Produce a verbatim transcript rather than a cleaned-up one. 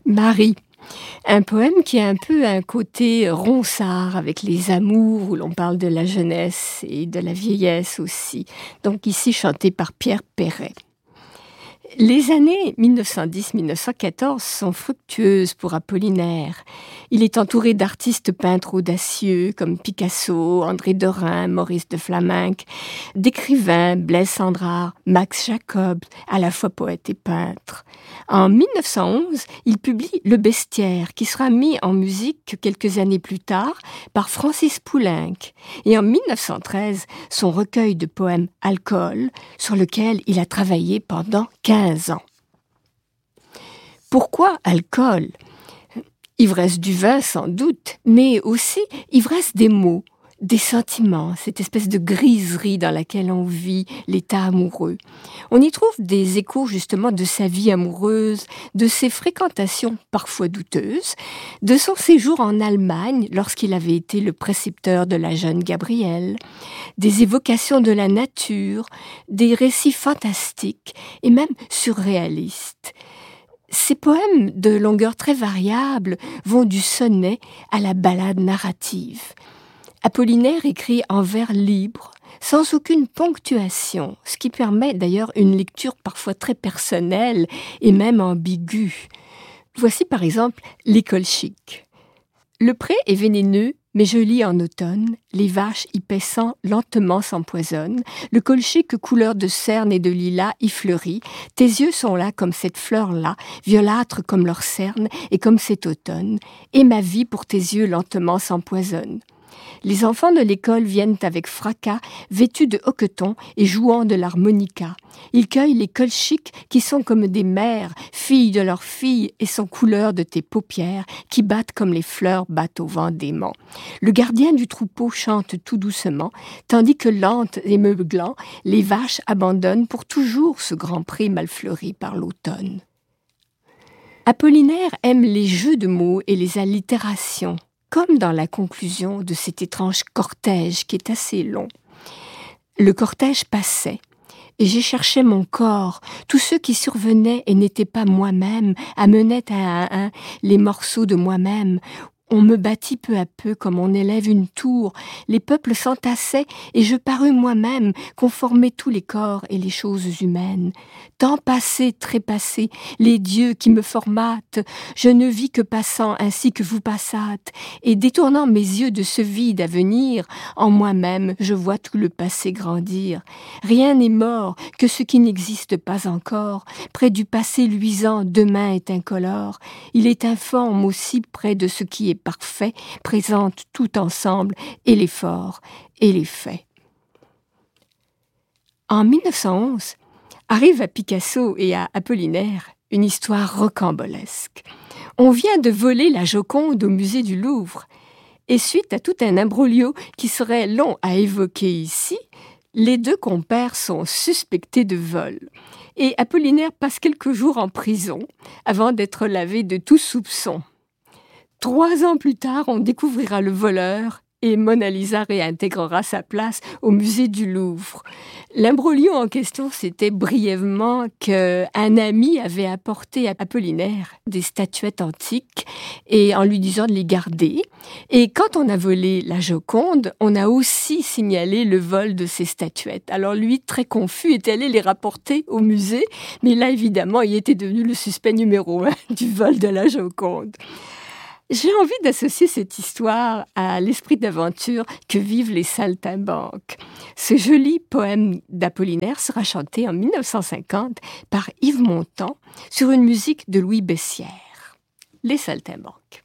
Marie. Un poème qui a un peu un côté ronsard avec les amours, où l'on parle de la jeunesse et de la vieillesse aussi. Donc ici chanté par Pierre Perret. Les années mille neuf cent dix à mille neuf cent quatorze sont fructueuses pour Apollinaire. Il est entouré d'artistes peintres audacieux comme Picasso, André Derain, Maurice de Flamenc, d'écrivains Blaise Cendrars, Max Jacob, à la fois poète et peintre. En mille neuf cent onze, il publie Le Bestiaire, qui sera mis en musique quelques années plus tard par Francis Poulenc. Et en mille neuf cent treize, son recueil de poèmes Alcool, sur lequel il a travaillé pendant quinze ans. Pourquoi alcool ? Ivresse du vin sans doute, mais aussi ivresse des mots, des sentiments, cette espèce de griserie dans laquelle on vit l'état amoureux. On y trouve des échos justement de sa vie amoureuse, de ses fréquentations parfois douteuses, de son séjour en Allemagne lorsqu'il avait été le précepteur de la jeune Gabrielle, des évocations de la nature, des récits fantastiques et même surréalistes. Ces poèmes de longueur très variable vont du sonnet à la ballade narrative. Apollinaire écrit en vers libre, sans aucune ponctuation, ce qui permet d'ailleurs une lecture parfois très personnelle et même ambiguë. Voici par exemple Les colchiques. Le pré est vénéneux, mais joli en automne, les vaches y paissant lentement s'empoisonnent, le colchique couleur de cerne et de lilas y fleurit, tes yeux sont là comme cette fleur-là, violâtre comme leur cerne et comme cet automne, et ma vie pour tes yeux lentement s'empoisonne. Les enfants de l'école viennent avec fracas, vêtus de hoquetons et jouant de l'harmonica. Ils cueillent les colchiques qui sont comme des mères, filles de leurs filles et sont couleur de tes paupières, qui battent comme les fleurs battent au vent d'aimant. Le gardien du troupeau chante tout doucement, tandis que lentes et meuglant, les vaches abandonnent pour toujours ce grand pré mal fleuri par l'automne. Apollinaire aime les jeux de mots et les allitérations, comme dans la conclusion de cet étrange cortège qui est assez long. Le cortège passait, et j'ai cherché mon corps. Tous ceux qui survenaient et n'étaient pas moi-même amenaient un à un les morceaux de moi-même. On me bâtit peu à peu comme on élève une tour. Les peuples s'entassaient et je parus moi-même conformer tous les corps et les choses humaines. Temps passé, trépassé, les dieux qui me formatent, je ne vis que passant ainsi que vous passâtes. Et détournant mes yeux de ce vide à venir, en moi-même je vois tout le passé grandir. Rien n'est mort que ce qui n'existe pas encore. Près du passé luisant, demain est incolore. Il est informe aussi près de ce qui est parfait, présente tout ensemble, et l'effort, et les faits. En mille neuf cent onze, arrive à Picasso et à Apollinaire une histoire rocambolesque. On vient de voler la Joconde au musée du Louvre, et suite à tout un imbroglio qui serait long à évoquer ici, les deux compères sont suspectés de vol. Et Apollinaire passe quelques jours en prison avant d'être lavé de tout soupçon. Trois ans plus tard, on découvrira le voleur et Mona Lisa réintégrera sa place au musée du Louvre. L'imbroglio en question, c'était brièvement qu'un ami avait apporté à Apollinaire des statuettes antiques et en lui disant de les garder. Et quand on a volé la Joconde, on a aussi signalé le vol de ces statuettes. Alors lui, très confus, est allé les rapporter au musée, mais là, évidemment, il était devenu le suspect numéro un du vol de la Joconde. J'ai envie d'associer cette histoire à l'esprit d'aventure que vivent les saltimbanques. Ce joli poème d'Apollinaire sera chanté en mille neuf cent cinquante par Yves Montand sur une musique de Louis Bessières. Les saltimbanques.